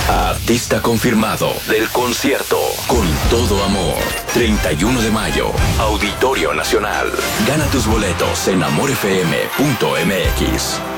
Artista confirmado del concierto Con Todo Amor. 31 de mayo, Auditorio Nacional. Gana tus boletos en amorfm.mx.